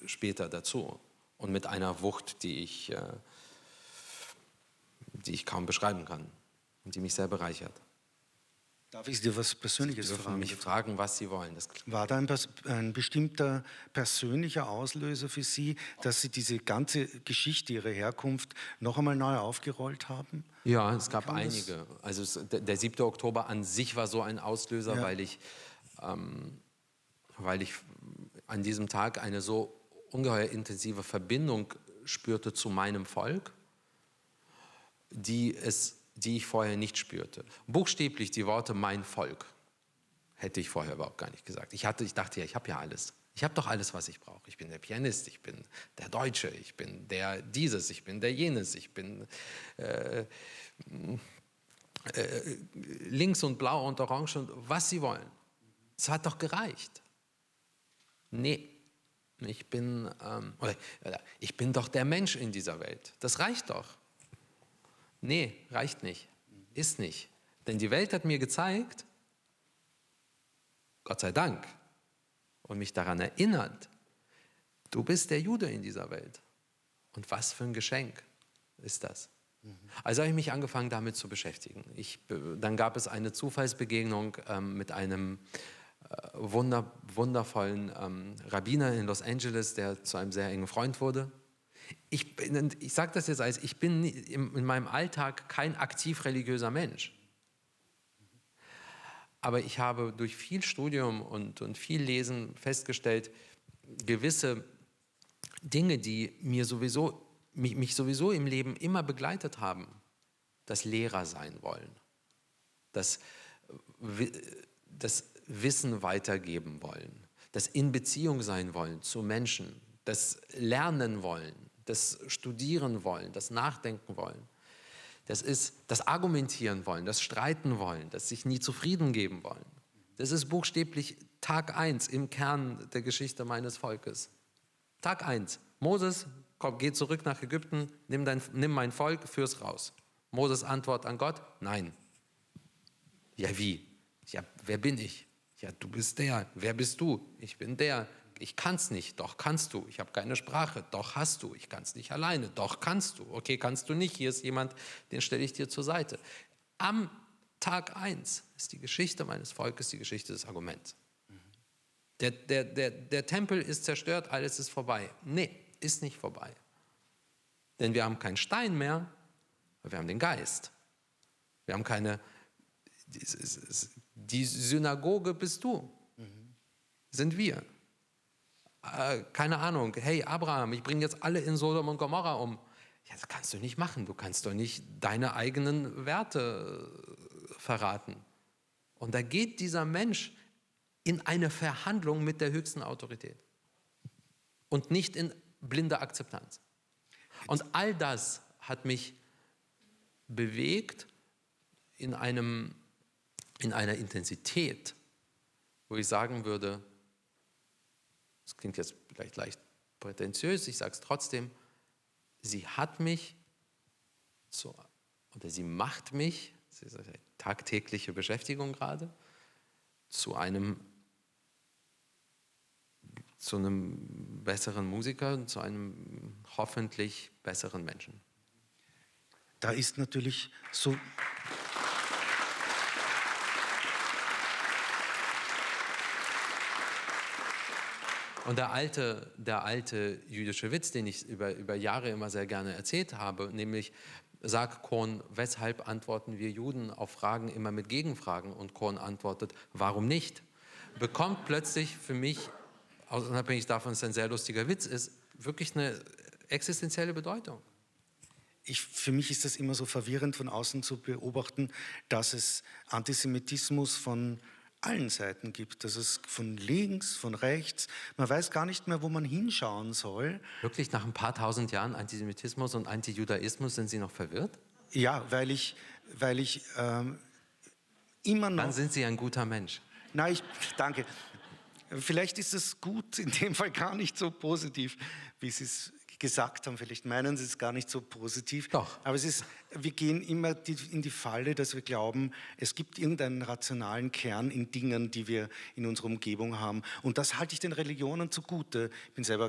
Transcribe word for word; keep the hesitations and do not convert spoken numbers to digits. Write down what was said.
später dazu. Und mit einer Wucht, die ich, äh, die ich kaum beschreiben kann und die mich sehr bereichert. Darf ich dir was Persönliches Sie dürfen fragen? mich fragen, was Sie wollen. Das War da ein, ein bestimmter persönlicher Auslöser für Sie, dass Sie diese ganze Geschichte, Ihre Herkunft noch einmal neu aufgerollt haben? Ja, es gab einige. Also es, der, der siebte Oktober an sich war so ein Auslöser, ja. weil ich, ähm, weil ich an diesem Tag eine so ungeheuer intensive Verbindung spürte zu meinem Volk, die, es, die ich vorher nicht spürte. Buchstäblich die Worte mein Volk hätte ich vorher überhaupt gar nicht gesagt. Ich, hatte, ich dachte ja, ich habe ja alles. Ich habe doch alles, was ich brauche. Ich bin der Pianist, ich bin der Deutsche, ich bin der dieses, ich bin der jenes, ich bin äh, äh, links und blau und orange und was Sie wollen. Es hat doch gereicht. Nee, ich bin, ähm, oder, oder, ich bin doch der Mensch in dieser Welt. Das reicht doch. Nee, reicht nicht. Ist nicht. Denn die Welt hat mir gezeigt, Gott sei Dank, und mich daran erinnert, du bist der Jude in dieser Welt. Und was für ein Geschenk ist das? Mhm. Also habe ich mich angefangen, damit zu beschäftigen. Ich, dann gab es eine Zufallsbegegnung ähm, mit einem äh, wunder, wundervollen ähm, Rabbiner in Los Angeles, der zu einem sehr engen Freund wurde. Ich, ich sage das jetzt als, ich bin in, in meinem Alltag kein aktiv religiöser Mensch. Aber ich habe durch viel Studium und, und viel Lesen festgestellt, gewisse Dinge, die mir sowieso, mich, mich sowieso im Leben immer begleitet haben. Das Lehrer sein wollen, das, das Wissen weitergeben wollen, das in Beziehung sein wollen zu Menschen, das Lernen wollen, das Studieren wollen, das Nachdenken wollen. Das ist das Argumentieren wollen, das Streiten wollen, das sich nie zufrieden geben wollen. Das ist buchstäblich Tag eins im Kern der Geschichte meines Volkes. Tag eins. Moses, komm, geh zurück nach Ägypten, nimm, dein, nimm mein Volk, führ's raus. Moses Antwort an Gott, nein. Ja, wie? Ja, wer bin ich? Ja, du bist der. Wer bist du? Ich bin der. Ich kann's nicht, doch kannst du. Ich habe keine Sprache, doch hast du. Ich kann's nicht alleine, doch kannst du. Okay, kannst du nicht. Hier ist jemand, den stelle ich dir zur Seite. Am Tag eins ist die Geschichte meines Volkes die Geschichte des Arguments. Der, der, der, der Tempel ist zerstört, alles ist vorbei. Nee, ist nicht vorbei. Denn wir haben keinen Stein mehr, aber wir haben den Geist. Wir haben keine... Die Synagoge bist du. Sind wir. Äh, keine Ahnung, hey Abraham, ich bringe jetzt alle in Sodom und Gomorra um. Ja, das kannst du nicht machen. Du kannst doch nicht deine eigenen Werte verraten. Und da geht dieser Mensch in eine Verhandlung mit der höchsten Autorität. Und nicht in blinde Akzeptanz. Und all das hat mich bewegt in, einem, in einer Intensität, wo ich sagen würde, das klingt jetzt vielleicht leicht prätentiös, ich sage es trotzdem, sie hat mich, zu, oder sie macht mich, das ist eine tagtägliche Beschäftigung gerade, zu einem, zu einem besseren Musiker und zu einem hoffentlich besseren Menschen. Da ist natürlich so... Und der alte, der alte jüdische Witz, den ich über, über Jahre immer sehr gerne erzählt habe, nämlich, sag Kohn, weshalb antworten wir Juden auf Fragen immer mit Gegenfragen? Und Kohn antwortet, warum nicht? Bekommt plötzlich für mich, unabhängig davon, dass es ein sehr lustiger Witz ist, wirklich eine existenzielle Bedeutung. Ich, für mich ist das immer so verwirrend von außen zu beobachten, dass es Antisemitismus von allen Seiten gibt, dass es von links, von rechts, man weiß gar nicht mehr, wo man hinschauen soll. Wirklich nach ein paar tausend Jahren Antisemitismus und Antijudaismus sind Sie noch verwirrt? Ja, weil ich, weil ich ähm, immer noch... Dann sind Sie ein guter Mensch. Nein, ich, danke. Vielleicht ist es gut, in dem Fall gar nicht so positiv, wie Sie es gesagt haben. Vielleicht meinen Sie es gar nicht so positiv. Doch. Aber es ist, wir gehen immer die, in die Falle, dass wir glauben, es gibt irgendeinen rationalen Kern in Dingen, die wir in unserer Umgebung haben. Und das halte ich den Religionen zugute. Ich bin selber